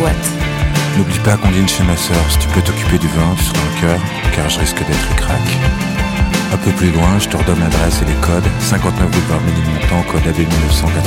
boîte. N'oublie pas qu'on dîne chez ma sœur. Si tu peux t'occuper du vin, tu seras un cœur, car je risque d'être crack. Un peu plus loin, je te redonne l'adresse et les codes. 59 boulevard Ménilmontant, code AB 1980.